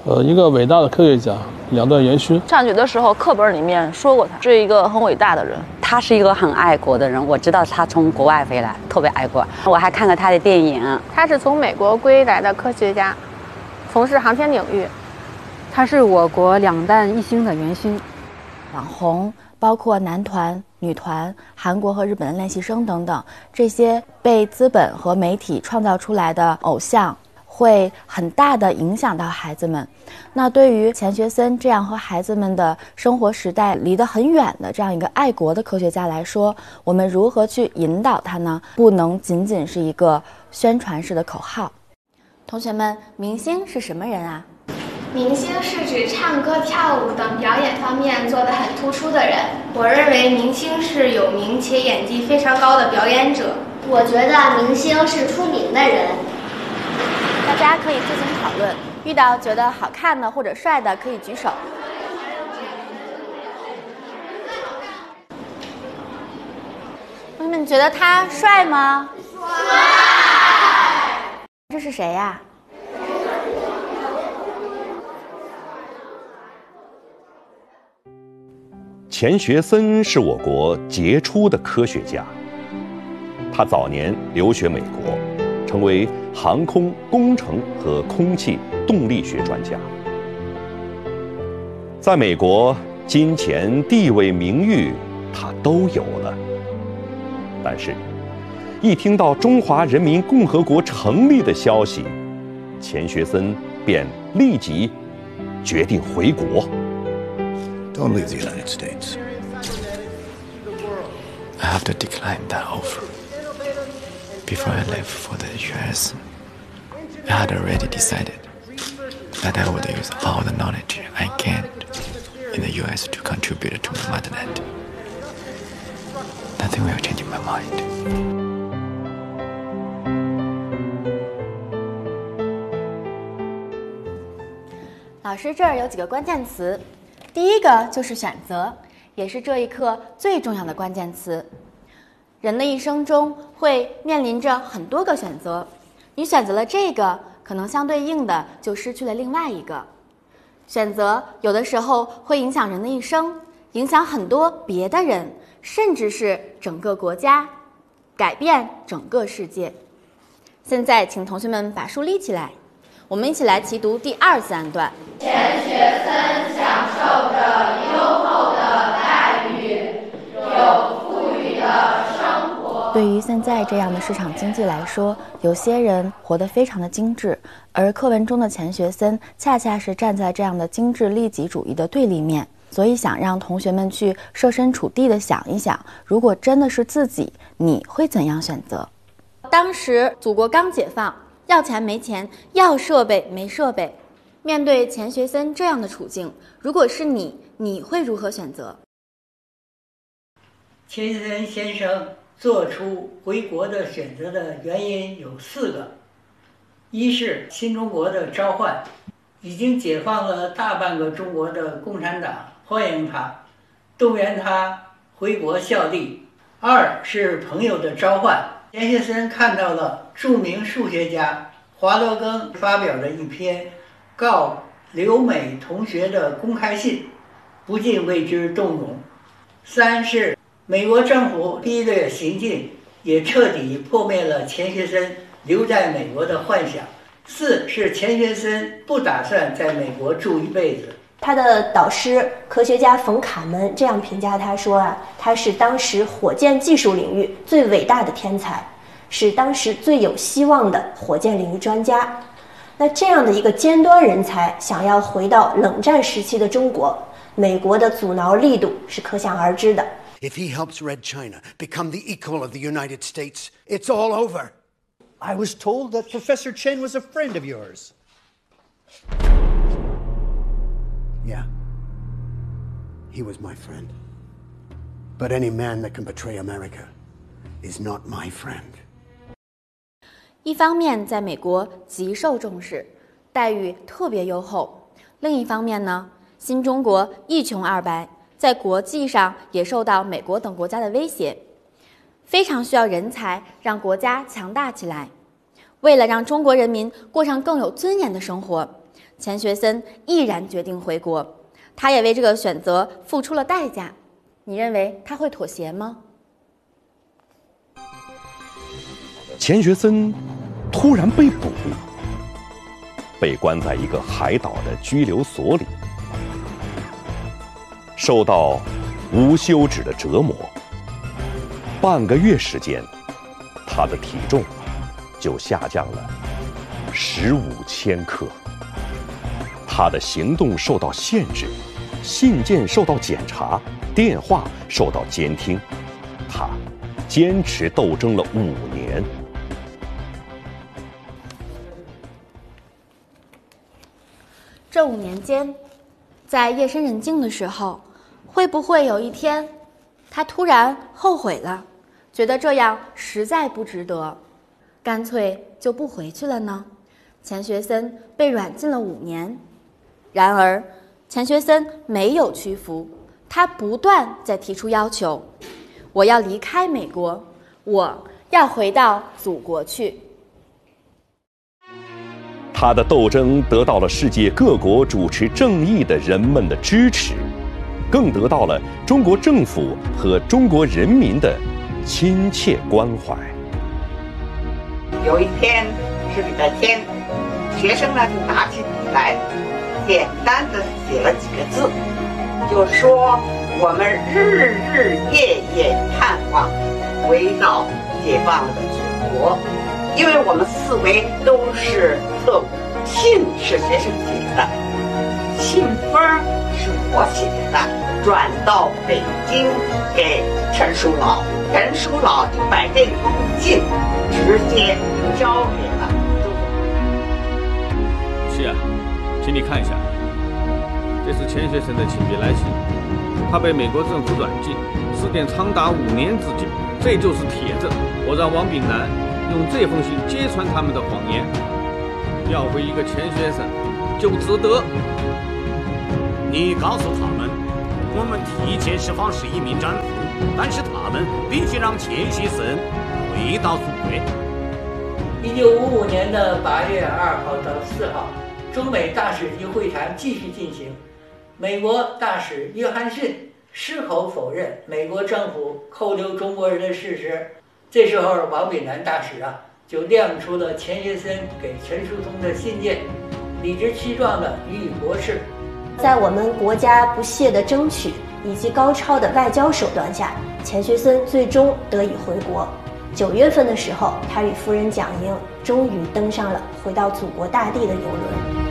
一个伟大的科学家，两段元勋。 上学的时候，课本里面说过他是一个很伟大的人。 他是一个很爱国的人，我知道他从国外回来，特别爱国。我还看了他的电影。 他是从美国归来的科学家，从事航天领域。 他是我国两弹一星的元勋。 网红包括男团、女团、韩国和日本的练习生等等，这些被资本和媒体创造出来的偶像，会很大的影响到孩子们。那对于钱学森这样和孩子们的生活时代离得很远的这样一个爱国的科学家来说，我们如何去引导他呢？不能仅仅是一个宣传式的口号。同学们，明星是什么人啊？ 明星是指唱歌、跳舞等表演方面做得很突出的人。我认为明星是有名且演技非常高的表演者。 我觉得明星是出名的人。 大家可以自行讨论，遇到觉得好看的或者帅的可以举手。同学们觉得他帅吗？帅。这是谁呀？ 钱学森是我国杰出的科学家，他早年留学美国，成为航空工程和空气动力学专家。在美国，金钱、地位、名誉他都有了，但是，一听到中华人民共和国成立的消息，钱学森便立即决定回国。 Don't leave the United States. I have to decline that offer. Before I left for the US, I had already decided that I would use all the knowledge I gained in the US to contribute to my motherland. Nothing will change my mind. 老师这儿有几个关键词。第一个就是选择，也是这一课最重要的关键词。人的一生中会面临着很多个选择，你选择了这个，可能相对应的就失去了另外一个。选择有的时候会影响人的一生，影响很多别的人，甚至是整个国家，改变整个世界。现在请同学们把书立起来，我们一起来齐读第23段。 钱学森享受着优厚的待遇，有富裕的生活。 对于现在这样的市场经济来说，有些人活得非常的精致，而课文中的钱学森恰恰是站在这样的精致利己主义的对立面。所以想让同学们去设身处地的想一想，如果真的是自己，你会怎样选择？当时祖国刚解放，要钱没钱，要设备没设备。面对钱学森这样的处境，如果是你，你会如何选择？ 钱学森先生做出回国的选择的原因有4个：一是新中国的召唤，已经解放了大半个中国的共产党欢迎他，动员他回国效力；二是朋友的召唤，钱学森看到了著名数学家华罗庚发表的一篇告留美同学的公开信，不禁为之动容；三是美国政府逼的行径也彻底破灭了钱学森留在美国的幻想；四是钱学森不打算在美国住一辈子。 他的导师科学家冯卡门这样评价他说啊，他是当时火箭技术领域最伟大的天才，是当时最有希望的火箭领域专家。那这样的一个尖端人才想要回到冷战时期的中国，美国的阻挠力度是可想而知的。 If he helps Red China become the equal of the United States, it's all over. I was told that Professor Chen was a friend of yours. Yeah, he was my friend. But any man that can betray America is not my friend. 一方面在美国极受重视，待遇特别优厚；另一方面呢，新中国一穷二白，在国际上也受到美国等国家的威胁，非常需要人才让国家强大起来。为了让中国人民过上更有尊严的生活， 钱学森毅然决定回国，他也为这个选择付出了代价。你认为他会妥协吗？ 钱学森突然被捕，被关在一个海岛的拘留所里，受到无休止的折磨。半个月时间，他的体重就下降了15千克。他的行动受到限制，信件受到检查，电话受到监听。他坚持斗争了5年。 这5年间，在夜深人静的时候，会不会有一天，他突然后悔了，觉得这样实在不值得，干脆就不回去了呢？钱学森被软禁了5年，然而钱学森没有屈服，他不断在提出要求：我要离开美国，我要回到祖国去。 他的斗争得到了世界各国主持正义的人们的支持，更得到了中国政府和中国人民的亲切关怀。 有一天是礼拜天，学生呢就拿起笔来，简单的写了几个字，就说我们日日夜夜盼望回到解放了的祖国。因为我们4位都是特务，信是学生写的，信封是我写的，转到北京给陈叔老，陈叔老就把这封信直接交给了中国。 是啊，请你看一下，这是钱学森的亲笔来信，他被美国政府软禁，时间长达5年之久，这就是铁证。我让王炳南用这封信揭穿他们的谎言，要回一个钱学森就值得。 你告诉他们，我们提前释放11名战俘，但是他们必须让钱学森回到祖国。 1955年的8月2号到4号，中美大使级会谈继续进行。美国大使约翰逊矢口否认美国政府扣留中国人的事实。这时候，王炳南大使就亮出了钱学森给陈叔通的信件，理直气壮地予以驳斥。 在我们国家不懈的争取以及高超的外交手段下，钱学森最终得以回国。9月份的时候，他与夫人蒋英终于登上了回到祖国大地的邮轮。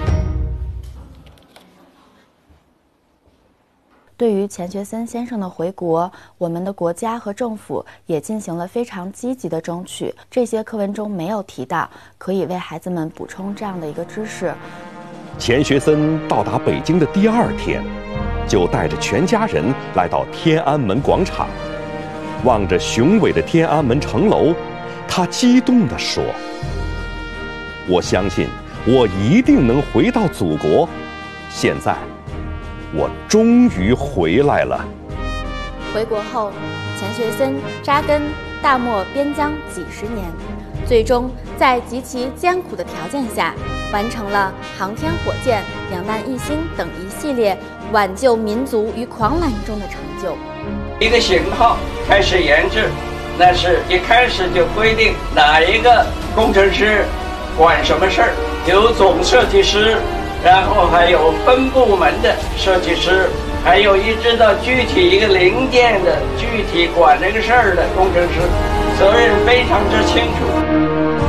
对于钱学森先生的回国，我们的国家和政府也进行了非常积极的争取。这些课文中没有提到，可以为孩子们补充这样的一个知识。 钱学森到达北京的第2天，就带着全家人来到天安门广场，望着雄伟的天安门城楼，他激动地说：“我相信我一定能回到祖国，现在我终于回来了。” 回国后，钱学森扎根大漠边疆几10年，最终在极其艰苦的条件下，完成了航天火箭、2弹1星等一系列挽救民族于狂澜中的成就。 一个型号开始研制，那是一开始就规定哪一个工程师管什么事儿，有总设计师，然后还有分部门的设计师，还有一知道具体一个零件的具体管这个事儿的工程师，责任非常之清楚。